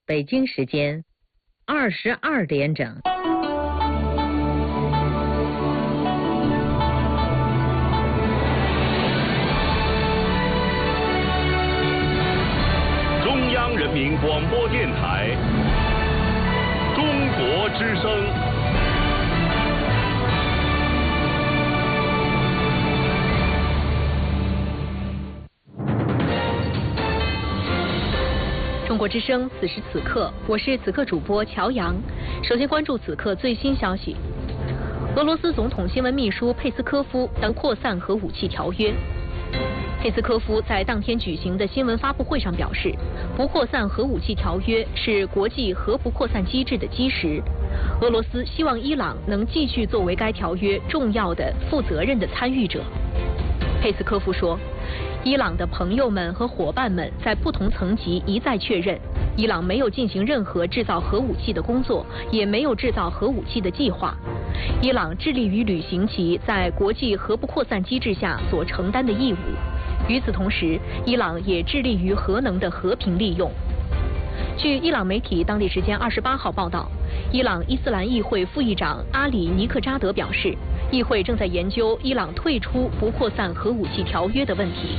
北京时间22点整。 中央人民广播电台中国之声。 中国之声，此时此刻，我是此刻主播乔阳。首先关注此刻最新消息：俄罗斯总统新闻秘书佩斯科夫将扩散核武器条约。佩斯科夫在当天举行的新闻发布会上表示，不扩散核武器条约是国际核不扩散机制的基石。俄罗斯希望伊朗能继续作为该条约重要的、负责任的参与者。佩斯科夫说，伊朗的朋友们和伙伴们在不同层级一再确认，伊朗没有进行任何制造核武器的工作，也没有制造核武器的计划。伊朗致力于履行其在国际核不扩散机制下所承担的义务。与此同时，伊朗也致力于核能的和平利用。据伊朗媒体当地时间28号报道，伊朗伊斯兰议会副议长阿里尼克扎德表示，议会正在研究伊朗退出不扩散核武器条约的问题。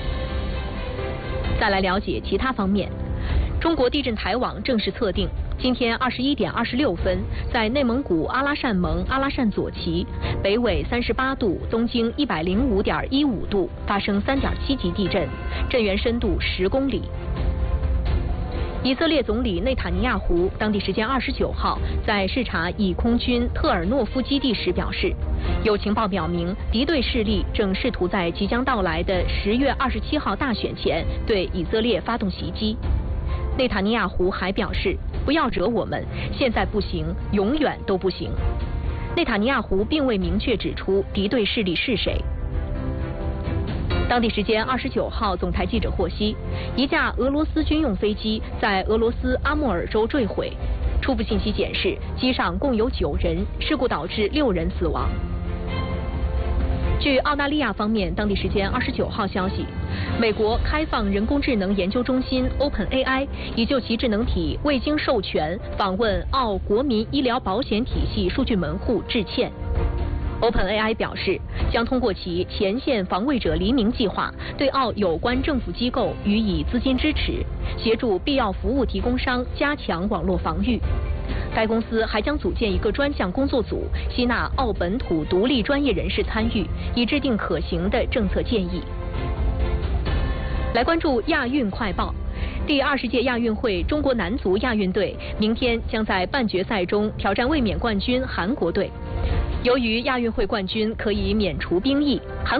再来了解其他方面，中国地震台网正式测定，今天21点26分，在内蒙古阿拉善盟阿拉善左旗，北纬38度，东经105.15度，发生3.7级地震，震源深度10公里。以色列总理内塔尼亚胡当地时间29号在视察以空军特尔诺夫基地时表示，有情报表明敌对势力正试图在即将到来的10月27号大选前对以色列发动袭击。内塔尼亚胡还表示，不要惹我们，现在不行，永远都不行。内塔尼亚胡并未明确指出敌对势力是谁。当地时间29号，总台记者获悉，一架俄罗斯军用飞机在俄罗斯阿穆尔州坠毁。初步信息显示，机上共有9人，事故导致6人死亡。据澳大利亚方面当地时间29号消息，美国开放人工智能研究中心 OpenAI 已就其智能体未经授权访问澳国民医疗保险体系数据门户致歉。OpenAI 表示，将通过其前线防卫者黎明计划，对澳有关政府机构予以资金支持，协助必要服务提供商加强网络防御。该公司还将组建一个专项工作组，吸纳澳本土独立专业人士参与，以制定可行的政策建议。来关注亚运快报。第20届亚运会中国男足亚运队明天将在半决赛中挑战卫冕冠军韩国队。由于亚运会冠军可以免除兵役，韩